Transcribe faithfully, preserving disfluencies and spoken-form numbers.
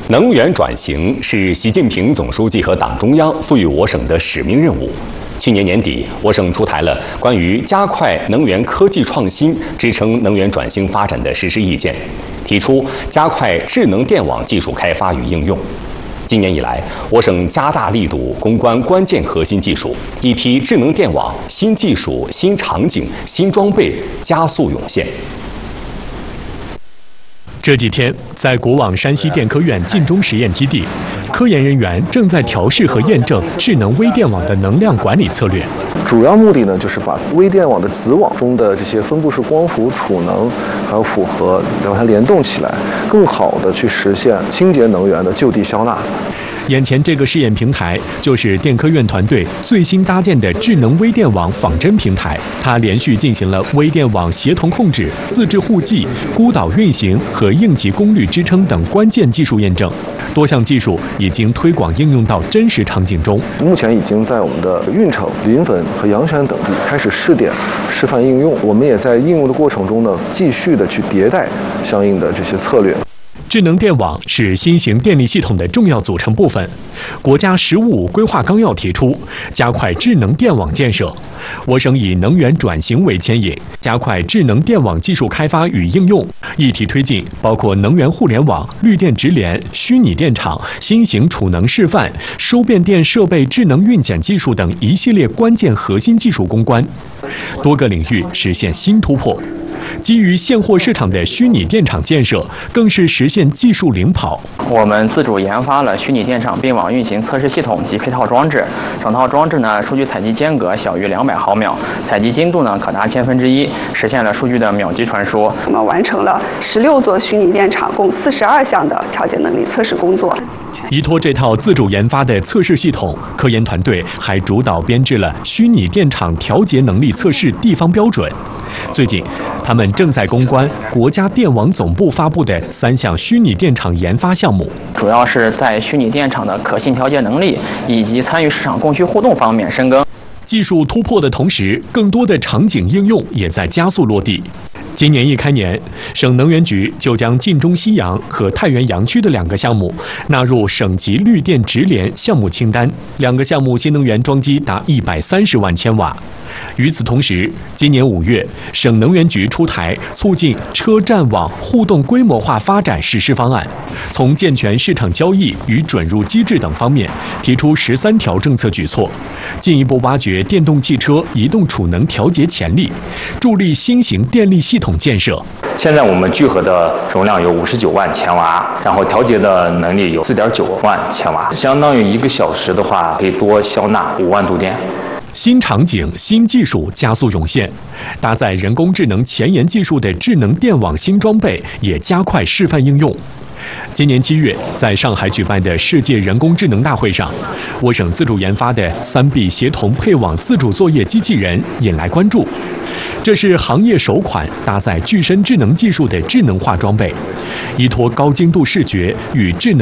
能源转型是习近平总书记和党中央赋予我省的使命任务。去年年底，我省出台了关于加快能源科技创新、支撑能源转型发展的实施意见，提出加快智能电网技术开发与应用。今年以来，我省加大力度攻关关键核心技术，一批智能电网新技术、新场景、新装备加速涌现。 这几天，在国网山西电科院晋中实验基地，科研人员正在调试和验证智能微电网的能量管理策略。 主要目的呢，就是把微电网的子网中的这些分布式光伏储能还有负荷，把它联动起来，更好的去实现清洁能源的就地消纳。 眼前这个试验平台就是电科院团队最新搭建的智能微电网仿真平台，它连续进行了微电网协同控制、自制互记、孤岛运行和应急功率支撑等关键技术验证，多项技术已经推广应用到真实场景中。 目前已经在我们的运城、临汾和阳泉等地开始试点示范应用，我们也在应用的过程中呢，继续的去迭代相应的这些策略。 智能电网是新型电力系统的重要组成部分。国家“十五五”规划纲要提出，加快智能电网建设。我省以能源转型为牵引，加快智能电网技术开发与应用，一体推进包括能源互联网、绿电直联、虚拟电厂、新型储能示范、收变电设备智能运检技术等一系列关键核心技术攻关，多个领域实现新突破。基于现货市场的虚拟电厂建设，更是实现技术领跑。 我们自主研发了虚拟电厂并网运行测试系统及配套装置，整套装置呢，数据采集间隔小于两百毫秒，采集精度呢可达千分之一，实现了数据的秒级传输。 我们完成了十六座虚拟电厂共四十二项的调节能力测试工作。 依托这套自主研发的测试系统，科研团队还主导编制了虚拟电厂调节能力测试地方标准。最近，他们正在攻关国家电网总部发布的三项虚拟电厂研发项目， 主要是在虚拟电厂的可信调节能力以及参与市场供需互动方面深耕。 技术突破的同时，更多的场景应用也在加速落地。今年一开年，省能源局就将晋中西阳和太原阳区的两个项目纳入省级绿电直联项目清单，两个项目新能源装机达一百三十万千瓦。与此同时，今年五月，省能源局出台促进车站网互动规模化发展实施方案，从健全市场交易与准入机制等方面提出十三条政策举措，进一步挖掘电动汽车移动储能调节潜力，助力新型电力系统建设。 现在我们聚合的容量有五十九万千瓦，然后调节的能力有四点九万千瓦，相当于一个小时的话，可以多消纳五万度电。 新场景、新技术加速涌现，搭载人工智能前沿技术的智能电网新装备也加快示范应用。今年七月，在上海举办的世界人工智能大会上，我省自主研发的三 B 协同配网自主作业机器人引来关注。这是行业首款搭载具身智能技术的智能化装备，依托高精度视觉与智能